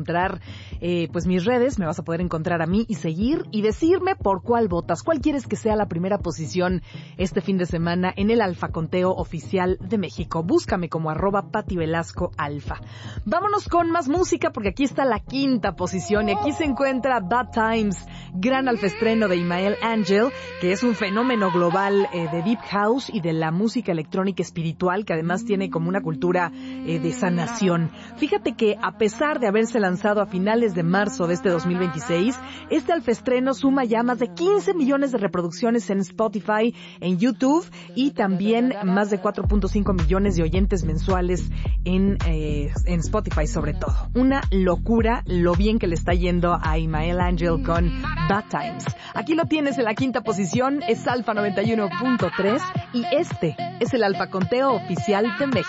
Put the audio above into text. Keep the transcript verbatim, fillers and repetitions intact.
encontrar eh, pues mis redes, me vas a poder encontrar a mí y seguir y decirme por cuál votas, cuál quieres que sea la primera posición este fin de semana en el Alfa Conteo Oficial de México. Búscame como arroba Pati Velasco Alfa. Vámonos con más música porque aquí está la quinta posición y aquí se encuentra Bad Times, gran alfaestreno de Imael Angel, que es un fenómeno global eh, de Deep House y de la música electrónica espiritual, que además tiene como una cultura eh, de sanación. Fíjate que a pesar de haberse lanzado a finales de marzo de este dos mil veintiséis, este alfaestreno suma ya más de quince millones de reproducciones en Spotify, en YouTube y también más de cuatro punto cinco millones de oyentes mensuales en, eh, en Spotify sobre todo. Una locura lo bien que le está yendo a Imael Angel con Bad Times. Aquí lo tienes en la quinta posición, es Alfa noventa y uno punto tres y este es el Alfa Conteo Oficial de México.